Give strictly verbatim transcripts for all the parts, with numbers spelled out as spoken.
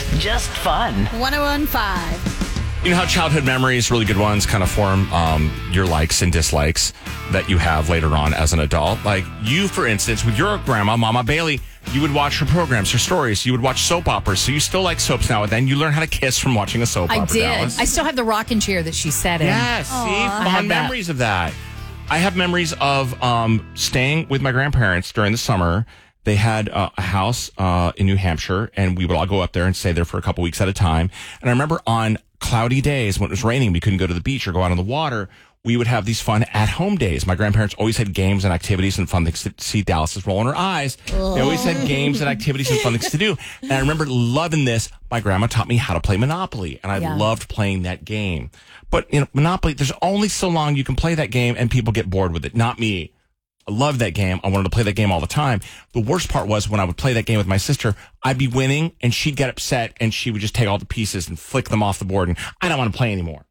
just fun. one oh one point five. You know how childhood memories, really good ones, kind of form um, your likes and dislikes that you have later on as an adult? Like you, for instance, with your grandma, Mama Bailey, you would watch her programs, her stories. You would watch soap operas. So you still like soaps now and then. You learn how to kiss from watching a soap I opera. did. Dallas. I still have the rocking chair that she sat in. Yes, Aww. see, I fond have that. memories of that. I have memories of um, staying with my grandparents during the summer. They had uh, a house uh, in New Hampshire, and we would all go up there and stay there for a couple weeks at a time. And I remember on cloudy days when it was raining, we couldn't go to the beach or go out on the water. We would have these fun at-home days. My grandparents always had games and activities and fun things to see. Dallas is rolling her eyes. Ugh. They always had games and activities and fun things to do. And I remember loving this. My grandma taught me how to play Monopoly, and I Yeah. loved playing that game. But you know, Monopoly, there's only so long you can play that game, and people get bored with it. Not me. I loved that game. I wanted to play that game all the time. The worst part was when I would play that game with my sister, I'd be winning, and she'd get upset, and she would just take all the pieces and flick them off the board, and I don't want to play anymore.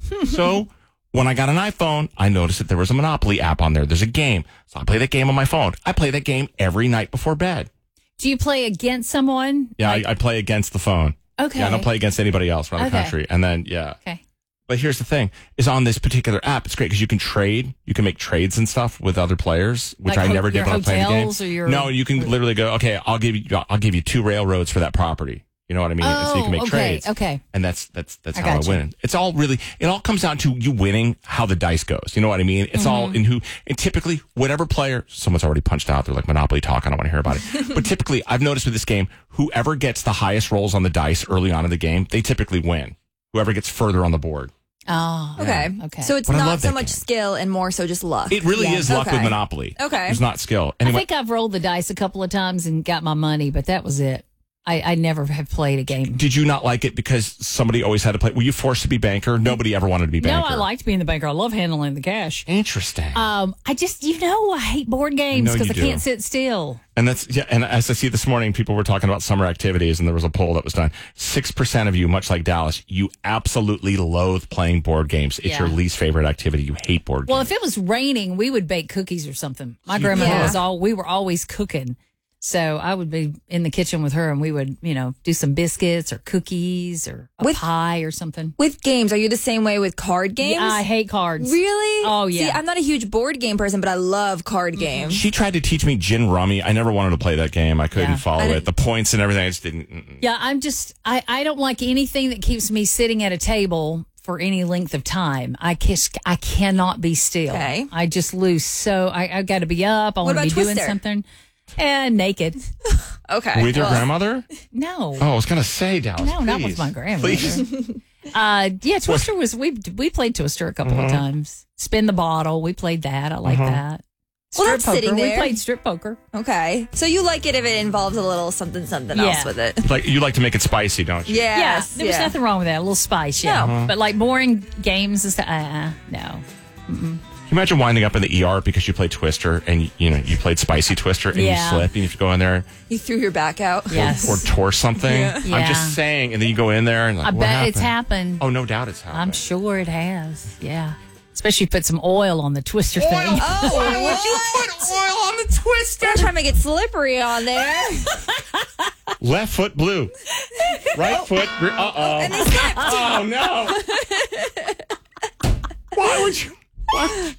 So when I got an iPhone, I noticed that there was a Monopoly app on there. There's a game. So I play that game on my phone. I play that game every night before bed. Do you play against someone? Yeah, Like- I, I play against the phone. Okay. Yeah, I don't play against anybody else around the Okay. country. And then, yeah. Okay. But here's the thing, is on this particular app, it's great because you can trade, you can make trades and stuff with other players, which Like I ho- never did your when I was playing the game. hotels or your- No, you can literally go, okay, I'll give you, I'll give you two railroads for that property. You know what I mean? And so you can make Oh, okay, trades. okay. And that's, that's, that's I how I got you. win. It's all really, it all comes down to you winning how the dice goes. You know what I mean? It's all in who, and typically whatever player, someone's already punched out. They're like Monopoly talk. I don't want to hear about it. But typically I've noticed with this game, whoever gets the highest rolls on the dice early on in the game, they typically win. Whoever gets further on the board. Oh, Okay. okay. So it's But I not love so that much game. skill and more so just luck. It really Yeah. is luck Okay. with Monopoly. Okay. It's not skill. I Anyway, think I've rolled the dice a couple of times and got my money, but that was it. I, I never have played a game. did you not like it because somebody always had to play? Were you forced to be banker? Nobody ever wanted to be No, banker. I liked being the banker. I love handling the cash. Interesting. Um, I just, you know, I hate board games know because you I do. can't sit still. and that's yeah. And as I see this morning, people were talking about summer activities, and there was a poll that was done. Six percent of you, much like Dallas, you absolutely loathe playing board games. It's Yeah. your least favorite activity. You hate board Well, games. if it was raining, we would bake cookies or something. My You grandmother could. was all, we were always cooking. So I would be in the kitchen with her and we would, you know, do some biscuits or cookies or a With- pie or something. With games, are you the same way with card games? Yeah, I hate cards. Really? Oh, yeah. See, I'm not a huge board game person, but I love card games. She tried to teach me gin rummy. I never wanted to play that game. I couldn't Yeah. follow I it. didn't- The points and everything. I just didn't. mm-mm. Yeah, I'm just, I, I don't like anything that keeps me sitting at a table for any length of time. I kiss, I cannot be still. Okay. I just lose. So I, I got to be up. I want to about be doing Twister? something. And naked. Okay. With your well, grandmother? No. Oh, I was gonna say Dallas. No, not with please. my grandmother. Please. Uh, yeah, Twister was we we played Twister a couple Uh-huh. of times. Spin the bottle, we played that. I like that. Well, Strip that's poker, sitting we there. played strip poker. Okay. So you like it if it involves a little something, something Yeah. else with it. Like you like to make it spicy, don't you? Yes. yeah, there was yeah. nothing wrong with that. A little spice, yeah. No. But like boring games and stuff, uh, no. Can you imagine winding up in the E R because you played Twister and you know you played spicy Twister and Yeah. you slip and you have to go in there You threw your back out. Yes. or tore something. Yeah. I'm Yeah. just saying, and then you go in there and like, I what bet happened? it's happened. Oh, no doubt it's happened. I'm sure it has. Yeah. Especially put some oil on the Twister thing. Oh, Why would you put oil on the Twister? Don't try to make it slippery on there. Left foot blue, right foot. Gr- uh oh. And they slipped. Oh no! Why would you? Why?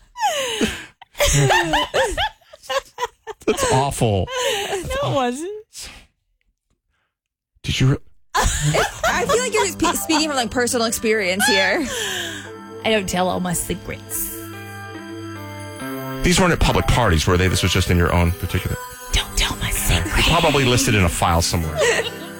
That's awful. No, it wasn't. Did you? Re- I feel like you're spe- speaking from like personal experience here. I don't tell all my secrets. These weren't at public parties, were they? This was just in your own particular. Don't tell my secrets. Probably listed in a file somewhere.